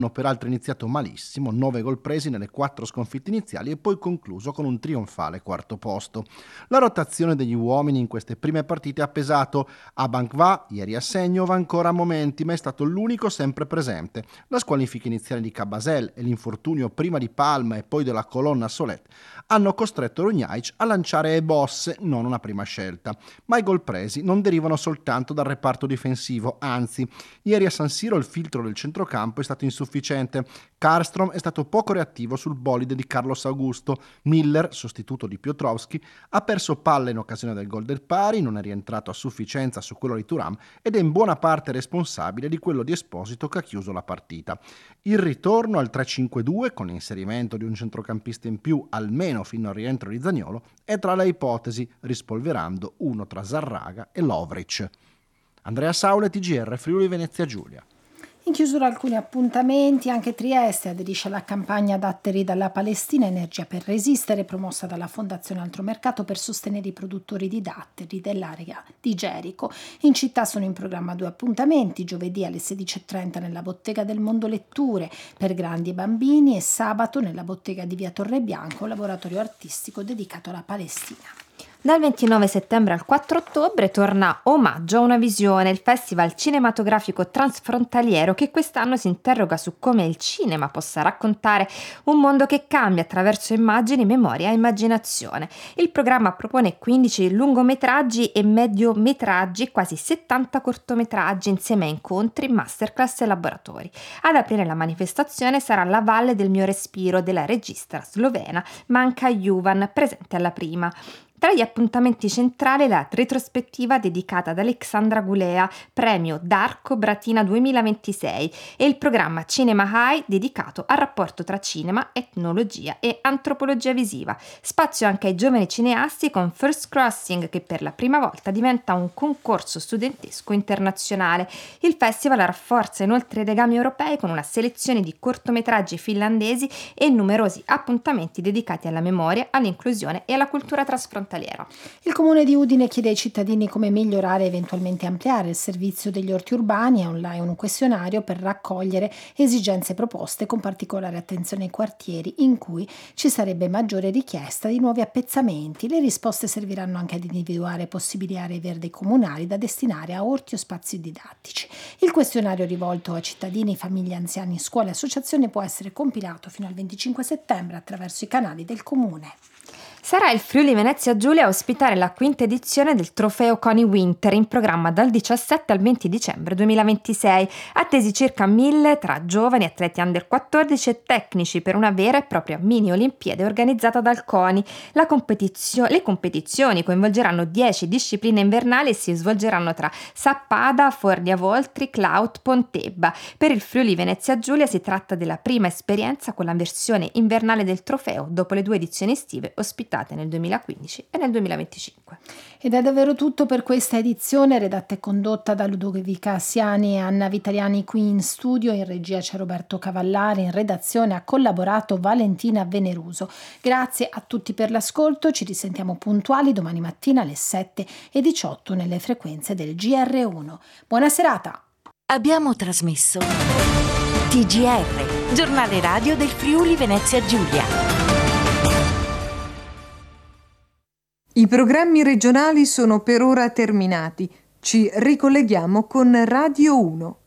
hanno peraltro iniziato malissimo, 9 gol presi nelle 4 sconfitte iniziali e poi concluso con un trionfale quarto posto. La rotazione degli uomini in queste prime partite ha pesato. Abankva, ieri a segno, va ancora a momenti, ma è stato l'unico sempre presente. La squalifica iniziale di Cabasel e l'infortunio prima di Palma e poi della colonna Solet hanno costretto Runjaic a lanciare Bosse, non una prima scelta. Ma i gol presi non derivano soltanto dal reparto difensivo, anzi, ieri a San Siro il filtro del centrocampo è stato insufficiente. Karlström è stato poco reattivo sul bolide di Carlos Augusto. Miller, sostituto di Piotrowski, ha perso palle in occasione del gol del pari, non è rientrato a sufficienza su quello di Thuram ed è in buona parte responsabile di quello di Esposito che ha chiuso la partita. Il ritorno al 3-5-2 con l'inserimento di un centrocampista in più almeno fino al rientro di Zaniolo è tra le ipotesi, rispolverando uno tra Zarraga e Lovric. Andrea Saule, TGR Friuli Venezia Giulia. In chiusura alcuni appuntamenti, anche Trieste aderisce alla campagna Datteri dalla Palestina, Energia per resistere, promossa dalla Fondazione Altromercato per sostenere i produttori di datteri dell'area di Gerico. In città sono in programma 2 appuntamenti, giovedì alle 16:30 nella Bottega del Mondo Letture per grandi e bambini e sabato nella Bottega di Via Torrebianco, un laboratorio artistico dedicato alla Palestina. Dal 29 settembre al 4 ottobre torna Omaggio a una visione, il festival cinematografico transfrontaliero che quest'anno si interroga su come il cinema possa raccontare un mondo che cambia attraverso immagini, memoria e immaginazione. Il programma propone 15 lungometraggi e mediometraggi, quasi 70 cortometraggi insieme a incontri, masterclass e laboratori. Ad aprire la manifestazione sarà La Valle del mio respiro della regista slovena Manka Juvan, presente alla prima. Tra gli appuntamenti centrali la retrospettiva dedicata ad Alexandra Gulea, premio Darko Bratina 2026, e il programma Cinema High dedicato al rapporto tra cinema, etnologia e antropologia visiva. Spazio anche ai giovani cineasti con First Crossing, che per la prima volta diventa un concorso studentesco internazionale. Il festival rafforza inoltre i legami europei con una selezione di cortometraggi finlandesi e numerosi appuntamenti dedicati alla memoria, all'inclusione e alla cultura trasfrontaliera. Il Comune di Udine chiede ai cittadini come migliorare e eventualmente ampliare il servizio degli orti urbani. È online un questionario per raccogliere esigenze proposte con particolare attenzione ai quartieri in cui ci sarebbe maggiore richiesta di nuovi appezzamenti. Le risposte serviranno anche ad individuare possibili aree verdi comunali da destinare a orti o spazi didattici. Il questionario rivolto a cittadini, famiglie, anziani, scuole e associazioni può essere compilato fino al 25 settembre attraverso i canali del Comune. Sarà il Friuli Venezia Giulia a ospitare la quinta edizione del Trofeo Coni Winter, in programma dal 17 al 20 dicembre 2026. Attesi circa 1000 tra giovani, atleti under 14 e tecnici per una vera e propria mini Olimpiade organizzata dal CONI. Le competizioni coinvolgeranno 10 discipline invernali e si svolgeranno tra Sappada, Fornia Voltri, Clout, Pontebba. Per il Friuli Venezia Giulia si tratta della prima esperienza con la versione invernale del trofeo, dopo le 2 edizioni estive ospitate nel 2015 e nel 2025. Ed è davvero tutto per questa edizione, redatta e condotta da Ludovica Siani e Anna Vitaliani qui in studio. In regia c'è Roberto Cavallari, in redazione ha collaborato Valentina Veneruso. Grazie a tutti per l'ascolto, ci risentiamo puntuali domani mattina alle 7:18 nelle frequenze del GR1. Buona serata! Abbiamo trasmesso TGR, giornale radio del Friuli Venezia Giulia. I programmi regionali sono per ora terminati. Ci ricolleghiamo con Radio 1.